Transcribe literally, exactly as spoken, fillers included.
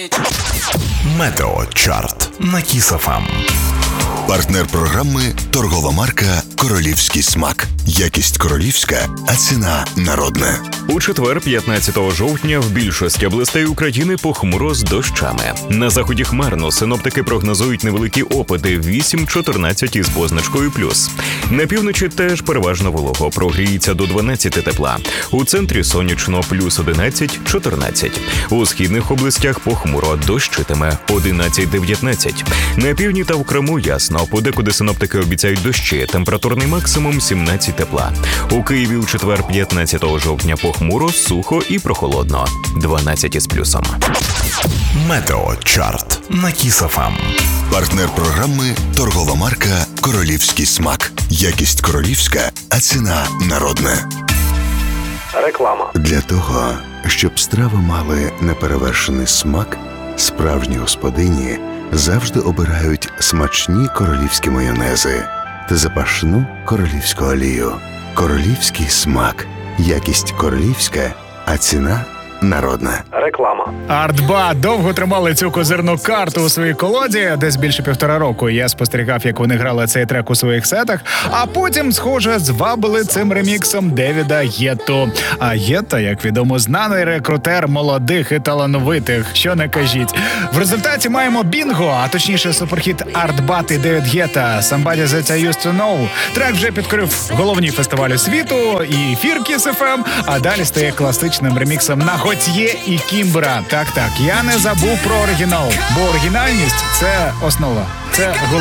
Метео Чарт на Кіс еф ем. Партнер програми – торгова марка «Королівський смак». Якість королівська, а ціна народна. У четвер, п'ятнадцятого жовтня, в більшості областей України похмуро з дощами. На заході хмарно, синоптики прогнозують невеликі опади вісім-чотирнадцять із позначкою плюс. На півночі теж переважно волого, прогріється до дванадцяти тепла. У центрі сонячно плюс одинадцять-чотирнадцять. У східних областях похмуро, дощитиме одинадцять-дев'ятнадцять. На півдні та в Криму ясно, подекуди синоптики обіцяють дощі, температурний максимум сімнадцять тепла. У Києві у четвер, п'ятнадцятого жовтня, похмуро, сухо і прохолодно, дванадцять із плюсом. Метео Чарт на Кіс еф ем. Партнер програми – торгова марка «Королівський смак». Якість королівська, а ціна народна. Реклама. Для того, щоб страви мали неперевершений смак, справжні господині завжди обирають смачні королівські майонези та запашну королівську олію. Королівський смак. Якість королівська, а ціна народна. Реклама. Артба довго тримали цю козирну карту у своїй колоді, десь більше півтора року. Я спостерігав, як вони грали цей трек у своїх сетах, а потім, схоже, звабили цим реміксом Девіда Гетту. А Гетта, як відомо, знаний рекрутер молодих і талановитих, що не кажіть. В результаті маємо бінго, а точніше суперхіт Артбат і Девід Гетта «Somebody That I Used To Know». Трек вже підкрив головні фестивалі світу і ефір Кіс еф ем, а далі стає класичним реміксом на Готьє і Кімбера. Так-так, я не забув про оригінал, бо оригінальність – це основа, це головне.